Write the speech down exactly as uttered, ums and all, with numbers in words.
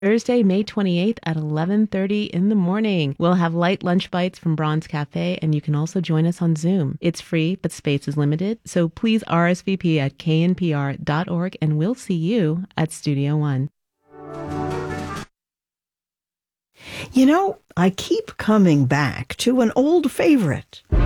Thursday, May twenty-eighth at eleven thirty in the morning. We'll have light lunch bites from Bronze Cafe, and you can also join us on Zoom. It's free, but space is limited, so please R S V P at k n p r dot org, and we'll see you at Studio One. You know, I keep coming back to an old favorite.